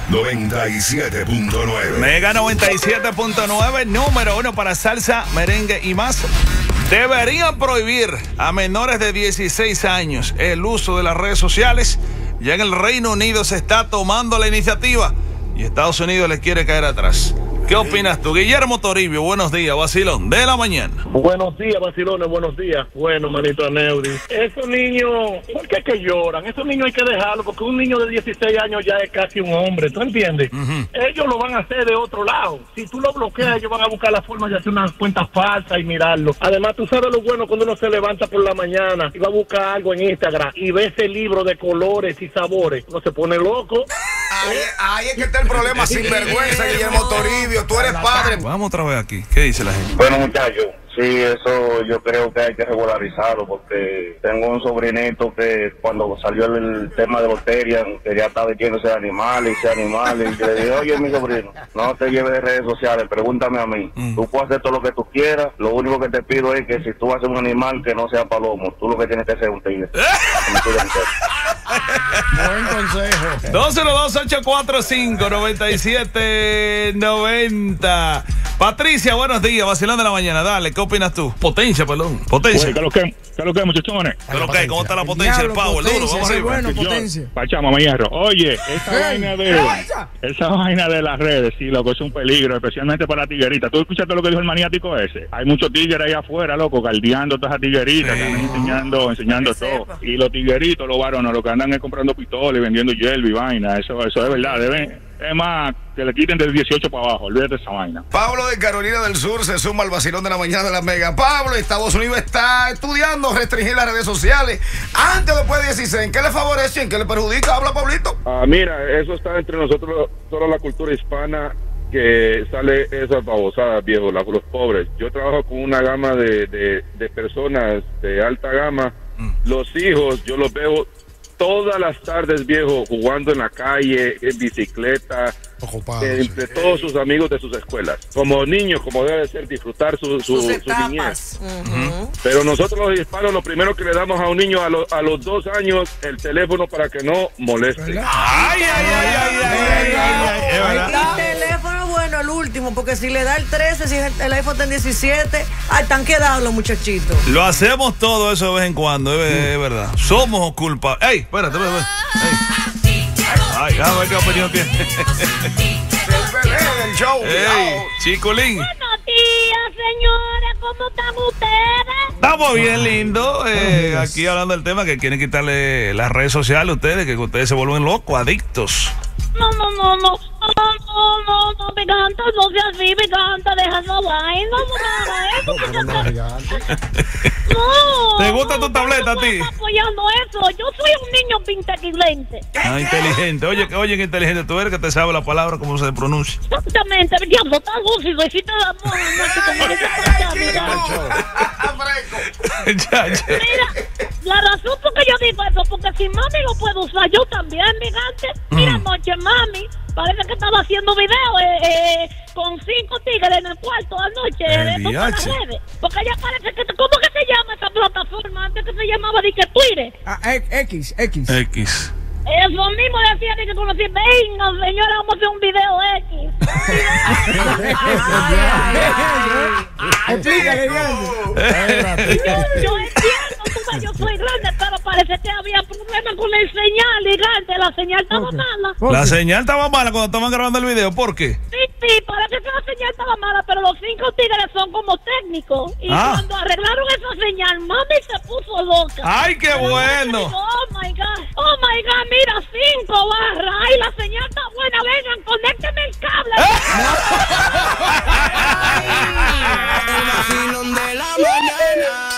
97.9. Mega 97.9, número 1 para salsa, merengue y más. Deberían prohibir a menores de 16 años el uso de las redes sociales. Ya en el Reino Unido se está tomando la iniciativa y Estados Unidos les quiere caer atrás. ¿Qué opinas tú? Guillermo Toribio, buenos días, vacilón de la mañana. Buenos días, vacilones, buenos días. Bueno, manito Aneudi, esos niños, ¿por qué que lloran? Esos niños hay que dejarlos, porque un niño de 16 años ya es casi un hombre, ¿tú entiendes? Ellos lo van a hacer de otro lado. Si tú lo bloqueas, ellos van a buscar la forma de hacer una cuenta falsa y mirarlo. Además, tú sabes lo bueno cuando uno se levanta por la mañana y va a buscar algo en Instagram y ve ese libro de colores y sabores, uno se pone loco. Ahí es que está el problema, sinvergüenza, Guillermo Toribio. Tú eres padre. Vamos otra vez aquí. ¿Qué dice la gente? Bueno, muchachos, sí, eso yo creo que hay que regularizarlo, porque tengo un sobrinito que cuando salió el tema de lotería quería estar metiéndose animales, y yo le dije, oye, mi sobrino, no te lleves de redes sociales, pregúntame a mí. Tú puedes hacer todo lo que tú quieras, lo único que te pido es que si tú haces un animal que no sea palomo, tú lo que tienes que hacer es un tigre. Buen consejo. 202-845-9790. Patricia, buenos días, vacilón de la mañana. Dale, ¿qué opinas tú? Potencia, perdón. Potencia. ¿Qué es lo que, muchachones? ¿Qué es lo que? ¿Cómo está la potencia, el power? Duro, vamos arriba. Bueno, potencia. Pachama, me hierro. Oye, esa vaina de las redes, sí, loco, es un peligro, especialmente para la tiguerita. ¿Tú escuchaste lo que dijo el maniático ese? Hay muchos tigres ahí afuera, loco, caldeando todas esas tigueritas, que andan enseñando todo. Y los tigueritos, los varones, lo que andan es comprando pistolas y vendiendo hierba y vaina. Eso es verdad, es más, que le quiten del 18 para abajo, olvídate de esa vaina. Pablo de Carolina del Sur se suma al vacilón de la mañana de la Mega. Pablo, Estados Unidos está estudiando restringir las redes sociales antes o después de 16. ¿En qué le favorece? ¿En qué le perjudica? Habla, Pablito. Mira, eso está entre nosotros, toda la cultura hispana, que sale esas babosadas, viejo, los pobres. Yo trabajo con una gama de personas de alta gama. Los hijos, yo los veo todas las tardes, viejo, jugando en la calle, en bicicleta, entre todos sus amigos de sus escuelas. Como niños, como debe ser, disfrutar su niñez. Pero nosotros los hispanos, lo primero que le damos a un niño a los 2 años, el teléfono para que no moleste. ¡Ay! El teléfono, bueno, el último, porque si le da el 13, si el iPhone está en 17, están quedados los muchachitos. Lo hacemos todo eso de vez en cuando, es verdad. Somos culpables. ¡Ey! Espérate. Ay, a ver qué opinión tiene. El show. Ey, Chicolín. Buenos días, señores. ¿Cómo están ustedes? Estamos bien lindo. Aquí hablando del tema que quieren quitarle las redes sociales a ustedes, que ustedes se vuelven locos, adictos. No, Picanta, no sea así, Picanta, deja esa vaina, no haga eso, No. ¿Te gusta tu tableta a ti? No estoy apoyando eso, yo soy un niño inteligente. Inteligente, oye, qué inteligente tú eres, que te sabe la palabra, cómo se pronuncia. Exactamente, diablo, está lúcido, y si te da amor, Mira, la razón por que yo digo eso, porque si mami lo puede usar, yo también, Picante. Mira, anoche mami parece que estaba haciendo video con 5 tigres en el cuarto anoche por las redes. Porque ella parece que... ¿Cómo que se llama esa plataforma? Antes que se llamaba de que Twitter. X. Eso mismo decía de que conocí. Venga, señora, vamos a hacer un video X. Explícale, yo entiendo, yo soy grande, pero parece que había problemas con el señal, gigante. La señal estaba mala. La señal estaba mala cuando estaban grabando el video, ¿por qué? Sí, parece que la señal estaba mala, pero los 5 tigres son como técnicos. Y cuando arreglaron esa señal, mami se puso loca. ¡Ay, qué bueno! Oh my God, mira, 5 barras. Ay, la señal está buena, vengan, conéctenme el